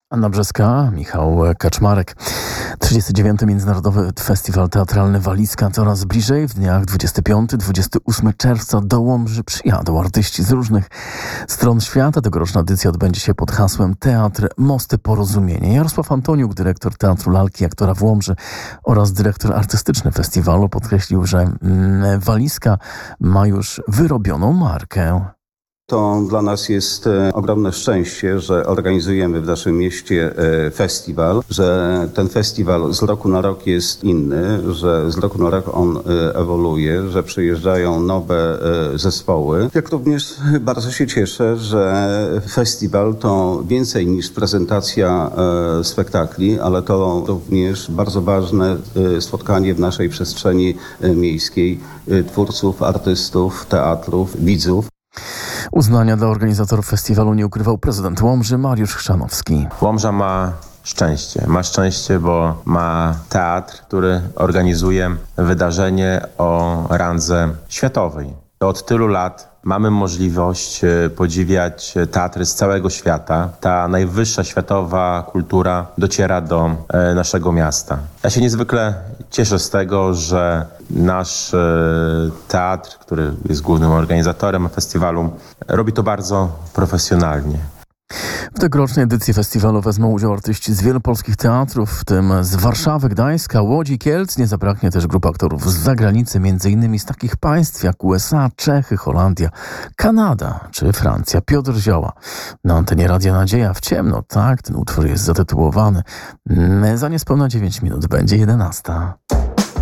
Anna Brzeska, Michał Kaczmarek. 39. Międzynarodowy Festiwal Teatralny Walizka coraz bliżej. W dniach 25-28 czerwca do Łomży przyjadą artyści z różnych stron świata. Tegoroczna edycja odbędzie się pod hasłem Teatr Mosty Porozumienia. Jarosław Antoniuk, dyrektor Teatru Lalki i Aktora w Łomży oraz dyrektor artystyczny festiwalu, podkreślił, że Walizka ma już wyrobioną markę. To dla nas jest ogromne szczęście, że organizujemy w naszym mieście festiwal, że ten festiwal z roku na rok jest inny, że z roku na rok on ewoluuje, że przyjeżdżają nowe zespoły. Jak również bardzo się cieszę, że festiwal to więcej niż prezentacja spektakli, ale to również bardzo ważne spotkanie w naszej przestrzeni miejskiej twórców, artystów, teatrów, widzów. Uznania dla organizatorów festiwalu nie ukrywał prezydent Łomży Mariusz Chrzanowski. Łomża ma szczęście. Ma szczęście, bo ma teatr, który organizuje wydarzenie o randze światowej. Od tylu lat mamy możliwość podziwiać teatry z całego świata. Ta najwyższa światowa kultura dociera do naszego miasta. Ja się niezwykle cieszę z tego, że nasz teatr, który jest głównym organizatorem festiwalu, robi to bardzo profesjonalnie. W tegorocznej edycji festiwalu wezmą udział artyści z wielu polskich teatrów, w tym z Warszawy, Gdańska, Łodzi, Kielc. Nie zabraknie też grup aktorów z zagranicy, m.in. z takich państw jak USA, Czechy, Holandia, Kanada czy Francja. Piotr Zioła na antenie Radia Nadzieja w ciemno. Tak, ten utwór jest zatytułowany. Za niespełna 9 minut będzie 11.